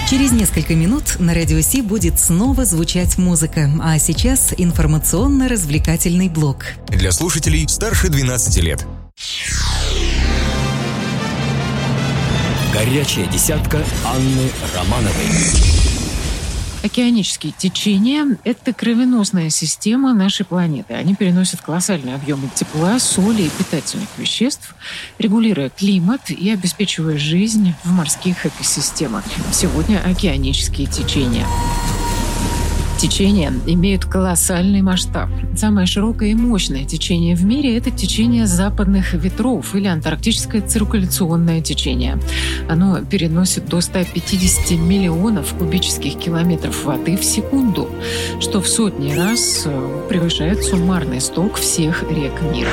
Через несколько минут на Радио Си будет снова звучать музыка, а сейчас информационно-развлекательный блок. Для слушателей старше 12 лет. Горячая десятка Анны Романовой. Океанические течения – это кровеносная система нашей планеты. Они переносят колоссальные объемы тепла, соли и питательных веществ, регулируя климат и обеспечивая жизнь в морских экосистемах. Сегодня океанические течения. Течения имеют колоссальный масштаб. Самое широкое и мощное течение в мире – это течение западных ветров или антарктическое циркуляционное течение. Оно переносит до 150 миллионов кубических километров воды в секунду, что в сотни раз превышает суммарный сток всех рек мира.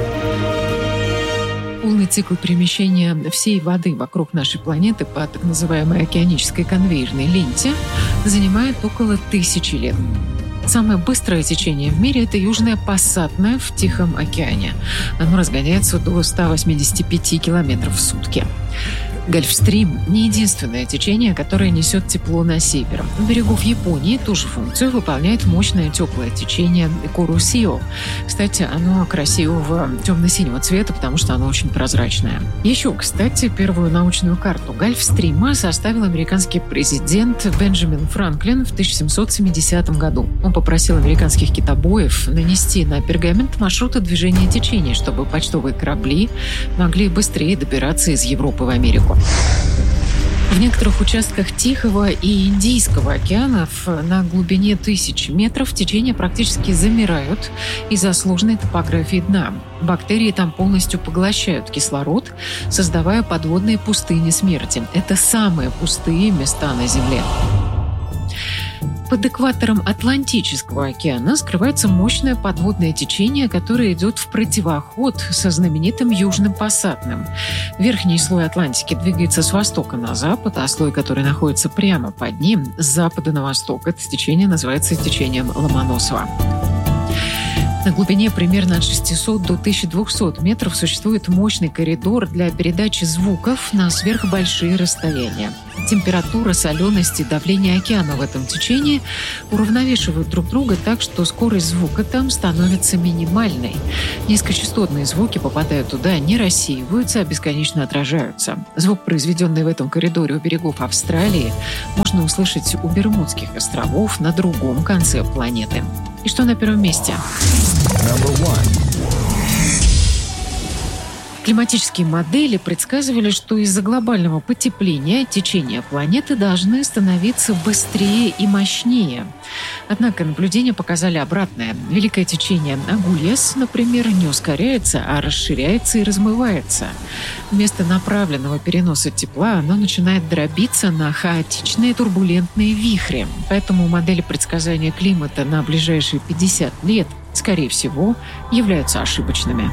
Полный цикл перемещения всей воды вокруг нашей планеты по так называемой океанической конвейерной ленте занимает около 1000 лет. Самое быстрое течение в мире – это южное пассатное в Тихом океане. Оно разгоняется до 185 километров в сутки. Гольфстрим – не единственное течение, которое несет тепло на север. У берегов Японии ту же функцию выполняет мощное теплое течение Куросио. Кстати, оно красивого темно-синего цвета, потому что оно очень прозрачное. Еще, кстати, первую научную карту Гольфстрима составил американский президент Бенджамин Франклин в 1770 году. Он попросил американских китобоев нанести на пергамент маршруты движения течений, чтобы почтовые корабли могли быстрее добираться из Европы в Америку. В некоторых участках Тихого и Индийского океанов на глубине 1000 метров течения практически замирают из-за сложной топографии дна. Бактерии там полностью поглощают кислород, создавая подводные пустыни смерти. Это самые пустые места на Земле. Под экватором Атлантического океана скрывается мощное подводное течение, которое идет в противоход со знаменитым Южным пассатным. Верхний слой Атлантики двигается с востока на запад, а слой, который находится прямо под ним, с запада на восток. Это течение называется течением Ломоносова. На глубине примерно от 600 до 1200 метров существует мощный коридор для передачи звуков на сверхбольшие расстояния. Температура, соленость и давление океана в этом течении уравновешивают друг друга так, что скорость звука там становится минимальной. Низкочастотные звуки попадают туда, не рассеиваются, а бесконечно отражаются. Звук, произведенный в этом коридоре у берегов Австралии, можно услышать у Бермудских островов на другом конце планеты. И что на первом месте? Климатические модели предсказывали, что из-за глобального потепления течения планеты должны становиться быстрее и мощнее. Однако наблюдения показали обратное. Великое течение Агульяс, например, не ускоряется, а расширяется и размывается. Вместо направленного переноса тепла оно начинает дробиться на хаотичные турбулентные вихри. Поэтому модели предсказания климата на ближайшие 50 лет, скорее всего, являются ошибочными.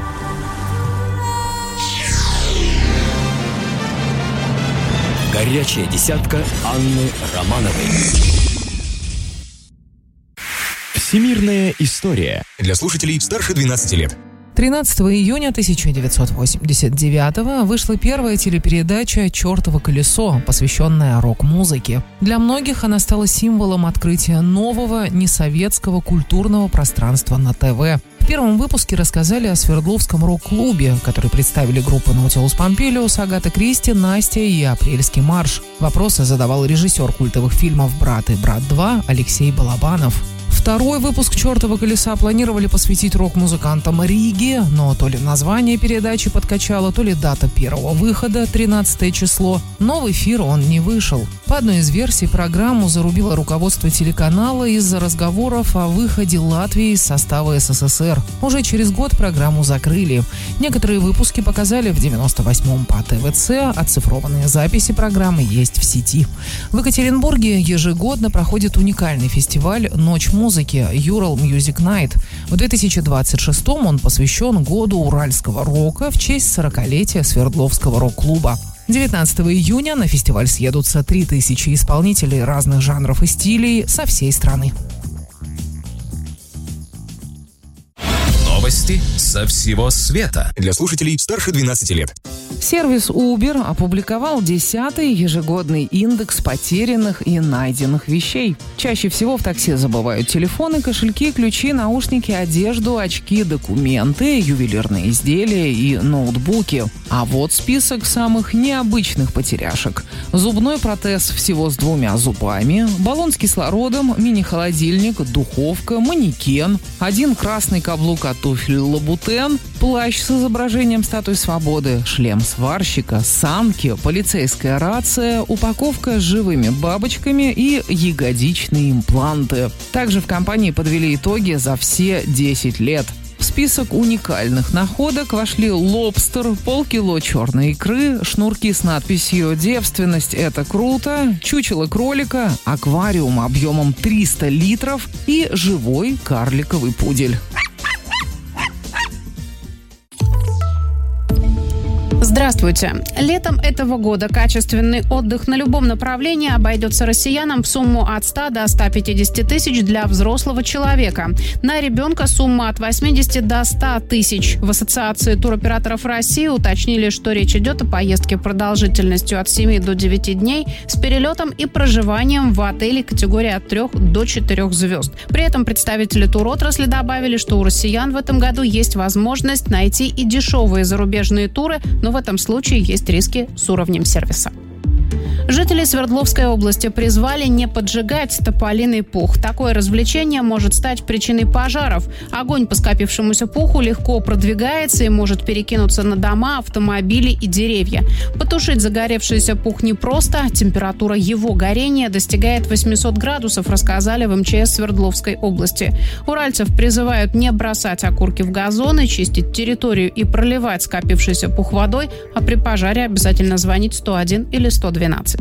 Горячая десятка Анны Романовой. Всемирная история. Для слушателей старше 12 лет. 13 июня 1989 вышла первая телепередача «Чёртово колесо», посвященная рок-музыке. Для многих она стала символом открытия нового несоветского культурного пространства на ТВ. В первом выпуске рассказали о Свердловском рок-клубе, который представили группы Наутилус Помпилиус, Агата Кристи, Настя и Апрельский марш. Вопросы задавал режиссер культовых фильмов «Брат» и «Брат 2» Алексей Балабанов. Второй выпуск «Чёртова колеса» планировали посвятить рок-музыкантам Риги, но то ли название передачи подкачало, то ли дата первого выхода, 13 число, но в эфир он не вышел. По одной из версий, программу зарубило руководство телеканала из-за разговоров о выходе Латвии из состава СССР. Уже через год программу закрыли. Некоторые выпуски показали в 98-м по ТВЦ, оцифрованные записи программы есть в сети. В Екатеринбурге ежегодно проходит уникальный фестиваль «Ночь музыки» Ural Music Night. В 2026-м он посвящен году уральского рока в честь 40-летия Свердловского рок-клуба. 19 июня на фестиваль съедутся 3000 исполнителей разных жанров и стилей со всей страны. Новости со всего света. Для слушателей старше 12 лет. Сервис Uber опубликовал 10-й ежегодный индекс потерянных и найденных вещей. Чаще всего в такси забывают телефоны, кошельки, ключи, наушники, одежду, очки, документы, ювелирные изделия и ноутбуки. А вот список самых необычных потеряшек. Зубной протез всего с 2 зубами, баллон с кислородом, мини-холодильник, духовка, манекен, 1 красный каблук от туфель Лабутен, плащ с изображением статуи свободы, шлем сварщика, санки, полицейская рация, упаковка с живыми бабочками и ягодичные импланты. Также в компании подвели итоги за все 10 лет. В список уникальных находок вошли лобстер, полкило черной икры, шнурки с надписью «Девственность – это круто», чучело кролика, аквариум объемом 300 литров и живой карликовый пудель. Здравствуйте! Летом этого года качественный отдых на любом направлении обойдется россиянам в сумму от 100 до 150 тысяч для взрослого человека. На ребенка сумма от 80 до 100 тысяч. В Ассоциации туроператоров России уточнили, что речь идет о поездке продолжительностью от 7 до 9 дней с перелетом и проживанием в отеле категории от 3 до 4 звезд. При этом представители туротрасли добавили, что у россиян в этом году есть возможность найти и дешевые зарубежные туры, но в этом случае есть риски с уровнем сервиса. Жители Свердловской области призвали не поджигать тополиный пух. Такое развлечение может стать причиной пожаров. Огонь по скопившемуся пуху легко продвигается и может перекинуться на дома, автомобили и деревья. Потушить загоревшийся пух непросто. Температура его горения достигает 800 градусов, рассказали в МЧС Свердловской области. Уральцев призывают не бросать окурки в газоны, чистить территорию и проливать скопившийся пух водой, а при пожаре обязательно звонить 101 или 112.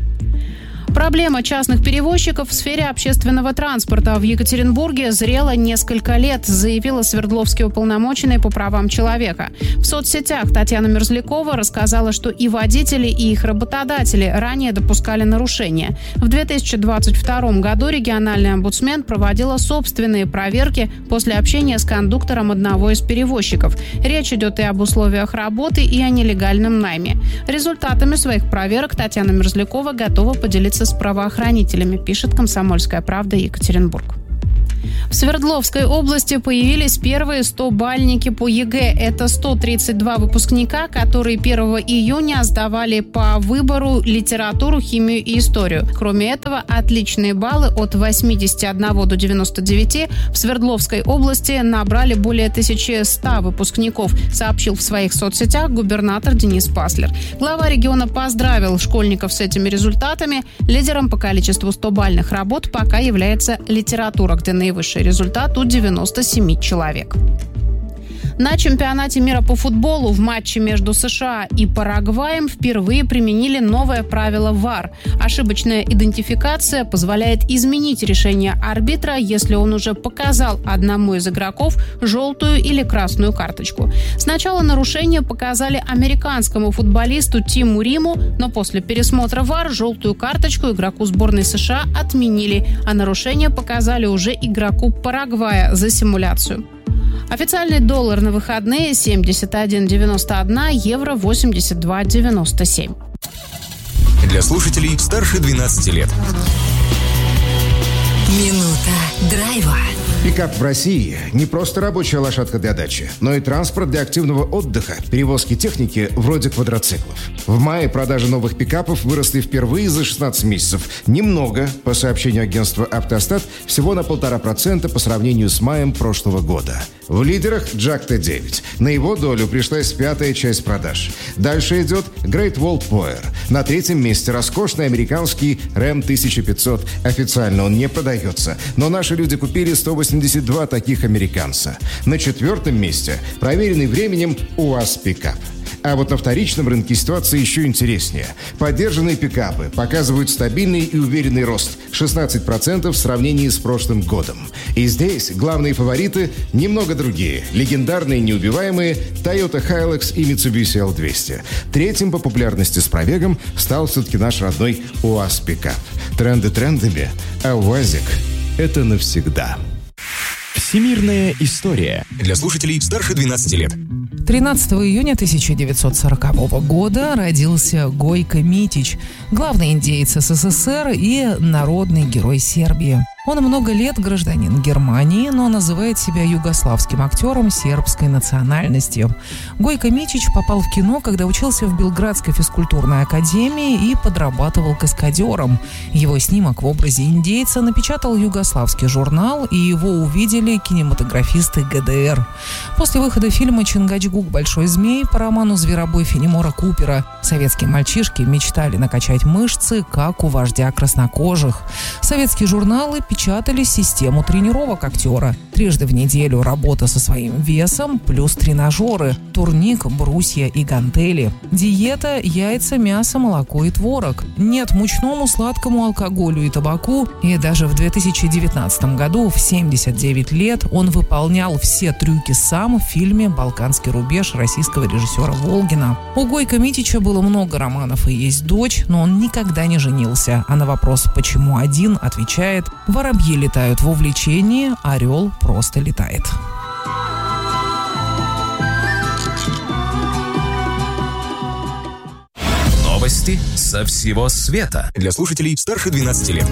Проблема частных перевозчиков в сфере общественного транспорта в Екатеринбурге зрела несколько лет, заявила Свердловский уполномоченный по правам человека. В соцсетях Татьяна Мерзлякова рассказала, что и водители, и их работодатели ранее допускали нарушения. В 2022 году региональный омбудсмен проводила собственные проверки после общения с кондуктором одного из перевозчиков. Речь идет и об условиях работы, и о нелегальном найме. Результатами своих проверок Татьяна Мерзлякова готова поделиться с правоохранителями, пишет «Комсомольская правда» Екатеринбург. В Свердловской области появились первые 100-бальники по ЕГЭ. Это 132 выпускника, которые 1 июня сдавали по выбору литературу, химию и историю. Кроме этого, отличные баллы от 81 до 99 в Свердловской области набрали более 1100 выпускников, сообщил в своих соцсетях губернатор Денис Паслер. Глава региона поздравил школьников с этими результатами. Лидером по количеству 100-бальных работ пока является литература, где наивысший результат у 97 человек. На чемпионате мира по футболу в матче между США и Парагваем впервые применили новое правило ВАР. Ошибочная идентификация позволяет изменить решение арбитра, если он уже показал одному из игроков желтую или красную карточку. Сначала нарушение показали американскому футболисту Тиму Риму, но после пересмотра ВАР желтую карточку игроку сборной США отменили, а нарушение показали уже игроку Парагвая за симуляцию. Официальный доллар на выходные 71,91, евро 82,97. Для слушателей старше 12 лет. Минута драйва. Пикап в России – не просто рабочая лошадка для дачи, но и транспорт для активного отдыха, перевозки техники вроде квадроциклов. В мае продажи новых пикапов выросли впервые за 16 месяцев. Немного, по сообщению агентства «Автостат», всего на 1,5% по сравнению с маем прошлого года. В лидерах Jack T9. На его долю пришлась 5-я часть продаж. Дальше идет Great Wall Power. На 3-м месте роскошный американский Ram 1500. Официально он не продается, но наши люди купили 182 таких американца. На 4-м месте проверенный временем УАЗ пикап. А вот на вторичном рынке ситуация еще интереснее. Поддержанные пикапы показывают стабильный и уверенный рост – 16% в сравнении с прошлым годом. И здесь главные фавориты немного другие. Легендарные неубиваемые Toyota Hilux и Mitsubishi L200. Третьим по популярности с пробегом стал все-таки наш родной УАЗ пикап. Тренды трендами, а УАЗик – это навсегда. Всемирная история. Для слушателей старше 12 лет. 13 июня 1940 года родился Гойко Митич, главный индеец СССР и народный герой Сербии. Он много лет гражданин Германии, но называет себя югославским актером сербской национальности. Гойко Митич попал в кино, когда учился в Белградской физкультурной академии и подрабатывал каскадером. Его снимок в образе индейца напечатал югославский журнал, и его увидели кинематографисты ГДР. После выхода фильма «Чингачгук. Большой змей» по роману «Зверобой» Фенемора Купера советские мальчишки мечтали накачать мышцы, как у вождя краснокожих. Советские журналы печатали систему тренировок актера. 3 раза в неделю работа со своим весом, плюс тренажеры, турник, брусья и гантели. Диета – яйца, мясо, молоко и творог. Нет мучному, сладкому, алкоголю и табаку. И даже в 2019 году, в 79 лет, он выполнял все трюки сам в фильме «Балканский рубеж» российского режиссера Волгина. У Гойко Митича было много романов и есть дочь, но он никогда не женился. А на вопрос «почему один?» отвечает: «Воробьи летают в увлечении, орел просто летает». Новости со всего света. Для слушателей старше 12 лет.